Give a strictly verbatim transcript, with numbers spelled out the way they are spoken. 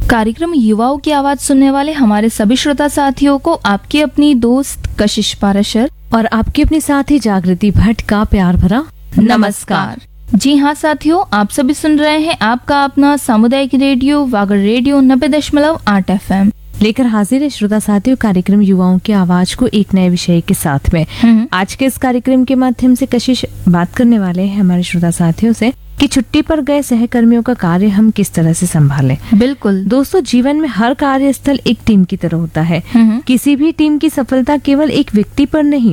कार्यक्रम युवाओं की आवाज सुनने वाले हमारे सभी श्रोता साथियों को आपकी अपनी दोस्त कशिश पाराशर और आपकी अपनी साथी जागृति भट्ट का प्यार भरा नमस्कार। जी हाँ साथियों, आप सभी सुन रहे हैं आपका अपना सामुदायिक रेडियो वागड़ रेडियो नब्बे दशमलव आठ एफ एम लेकर हाजिर है श्रोता साथियों कार्यक्रम युवाओं की आवाज को एक नए विषय के साथ में। आज के इस कार्यक्रम के माध्यम से कशिश बात करने वाले हैं हमारे श्रोता साथियों से कि छुट्टी पर गए सहकर्मियों का कार्य हम किस तरह से संभालें। बिल्कुल दोस्तों, जीवन में हर कार्यस्थल एक टीम की तरह होता है। किसी भी टीम की सफलता केवल एक व्यक्ति पर नहीं